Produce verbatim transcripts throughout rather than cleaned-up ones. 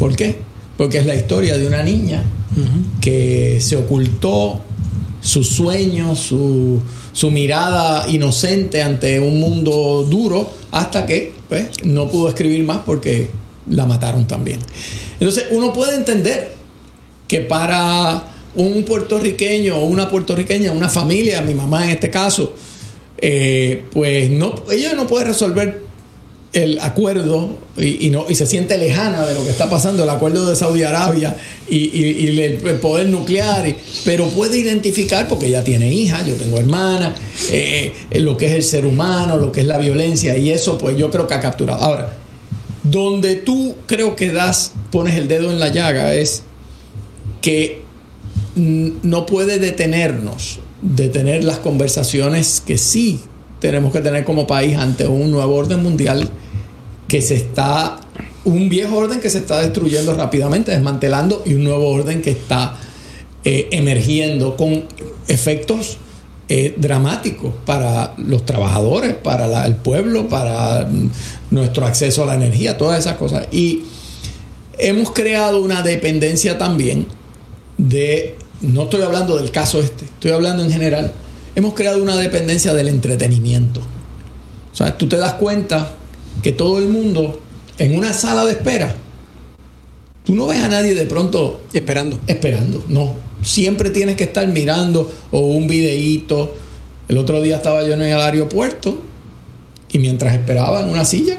¿Por qué? Porque es la historia de una niña uh-huh. que se ocultó sus sueños, su, su mirada inocente ante un mundo duro, hasta que pues, no pudo escribir más porque la mataron también. Entonces uno puede entender que para un puertorriqueño o una puertorriqueña, una familia, mi mamá en este caso, eh, pues no, ella no puede resolver el acuerdo y, y, no, y se siente lejana de lo que está pasando, el acuerdo de Saudi Arabia y, y, y el, el poder nuclear, y, pero puede identificar, porque ella tiene hija, yo tengo hermana, eh, lo que es el ser humano, lo que es la violencia, y eso pues yo creo que ha capturado. Ahora, donde tú creo que das, pones el dedo en la llaga, es que n- no puede detenernos de tener las conversaciones que sí tenemos que tener como país ante un nuevo orden mundial que se está, un viejo orden que se está destruyendo rápidamente, desmantelando, y un nuevo orden que está eh, emergiendo con efectos eh, dramáticos para los trabajadores, para la, el pueblo, para nuestro acceso a la energía, todas esas cosas. Y hemos creado una dependencia también de, no estoy hablando del caso este, estoy hablando en general, hemos creado una dependencia del entretenimiento. O sea, tú te das cuenta que todo el mundo en una sala de espera, tú no ves a nadie de pronto esperando. Esperando, no. Siempre tienes que estar mirando o un videíto. El otro día estaba yo en el aeropuerto y mientras esperaba en una silla,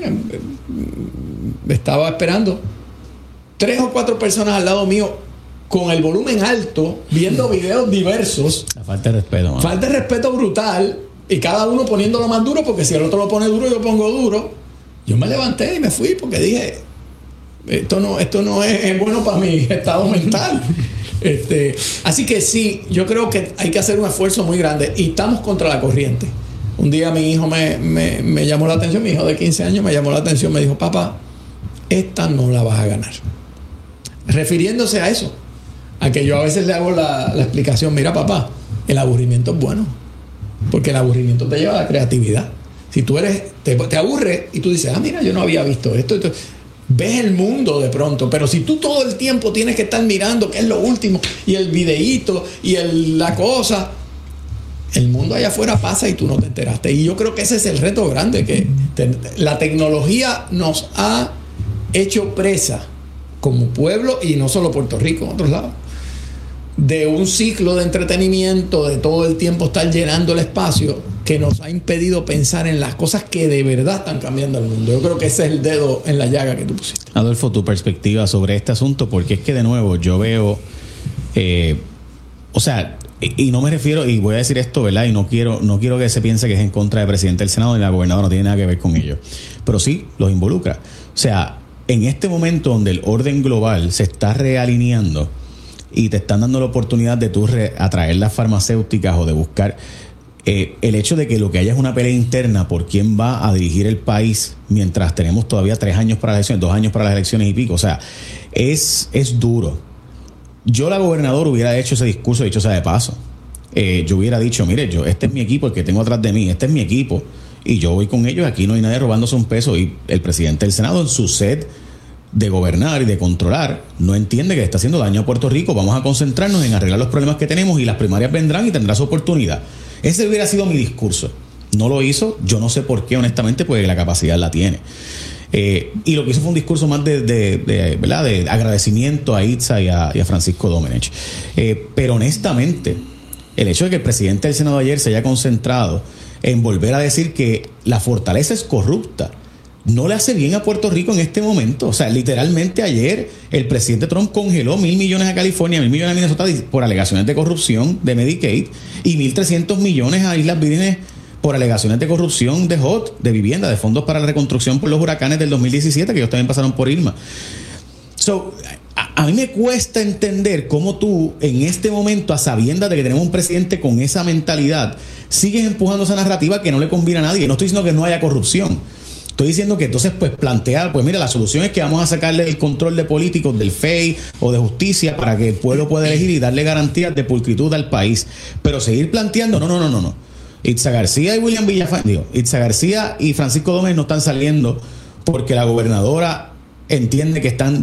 estaba esperando, tres o cuatro personas al lado mío con el volumen alto, viendo videos diversos. La falta de respeto, man. Falta de respeto brutal, y cada uno poniéndolo más duro, porque si el otro lo pone duro, yo pongo duro. Yo me levanté y me fui porque dije, esto no, esto no es, es bueno para mi estado mental. Este, así que sí, yo creo que hay que hacer un esfuerzo muy grande, y estamos contra la corriente. Un día mi hijo me, me, me llamó la atención, mi hijo de quince años me llamó la atención, me dijo, papá, esta no la vas a ganar. Refiriéndose a eso, a que yo a veces le hago la, la explicación, mira papá, el aburrimiento es bueno, porque el aburrimiento te lleva a la creatividad. Si tú eres, te, te aburres y tú dices, ah, mira, yo no había visto esto, esto, ves el mundo de pronto. Pero si tú todo el tiempo tienes que estar mirando qué es lo último, y el videíto, y el, la cosa, el mundo allá afuera pasa y tú no te enteraste. Y yo creo que ese es el reto grande, que te, la tecnología nos ha hecho presa como pueblo, y no solo Puerto Rico, en otros lados, de un ciclo de entretenimiento, de todo el tiempo estar llenando el espacio, que nos ha impedido pensar en las cosas que de verdad están cambiando el mundo. Yo creo que ese es el dedo en la llaga que tú pusiste. Adolfo, tu perspectiva sobre este asunto, porque es que de nuevo yo veo, eh, o sea, y, y no me refiero, y voy a decir esto, ¿verdad? Y no quiero, no quiero que se piense que es en contra del presidente del Senado, y la gobernadora no tiene nada que ver con ello, pero sí los involucra. O sea, en este momento donde el orden global se está realineando y te están dando la oportunidad de tú re- atraer las farmacéuticas o de buscar eh, el hecho de que lo que haya es una pelea interna por quién va a dirigir el país, mientras tenemos todavía tres años para las elecciones, dos años para las elecciones y pico, o sea, es, es duro. Yo, la gobernadora, hubiera hecho ese discurso, dicho sea de paso. Eh, yo hubiera dicho, mire, yo, este es mi equipo, el que tengo atrás de mí, este es mi equipo, y yo voy con ellos, aquí no hay nadie robándose un peso. Y el presidente del Senado, en su sed de gobernar y de controlar, no entiende que está haciendo daño a Puerto Rico. Vamos a concentrarnos en arreglar los problemas que tenemos, y las primarias vendrán y tendrá su oportunidad. Ese hubiera sido mi discurso. No lo hizo, yo no sé por qué, honestamente, pues la capacidad la tiene. Eh, y lo que hizo fue un discurso más de, de, de, ¿verdad? de agradecimiento a Itza y a, y a Francisco Domenech. Eh, pero honestamente, el hecho de que el presidente del Senado ayer se haya concentrado en volver a decir que la fortaleza es corrupta, no le hace bien a Puerto Rico en este momento. O sea, literalmente ayer el presidente Trump congeló mil millones a California, mil millones a Minnesota por alegaciones de corrupción de Medicaid, y mil trescientos millones a Islas Vírgenes por alegaciones de corrupción de H O T, de vivienda, de fondos para la reconstrucción por los huracanes del dos mil diecisiete, que ellos también pasaron por Irma. So, a, a mí me cuesta entender cómo tú, en este momento, a sabiendas de que tenemos un presidente con esa mentalidad, sigues empujando esa narrativa que no le conviene a nadie. No estoy diciendo que no haya corrupción. Estoy diciendo que entonces, pues, plantear, pues mira, la solución es que vamos a sacarle el control de políticos del F E I o de justicia para que el pueblo pueda elegir y darle garantías de pulcritud al país. Pero seguir planteando, no, no, no, no, no. Itza García y William Villafañe, digo, Itza García y Francisco Domenech no están saliendo porque la gobernadora entiende que están